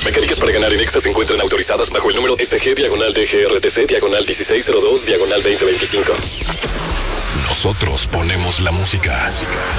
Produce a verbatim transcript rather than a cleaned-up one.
mecánicas para ganar en Exa se encuentran autorizadas bajo el número S G diagonal D G R T C diagonal dieciséis cero dos diagonal veinte veinticinco. Nosotros ponemos la música.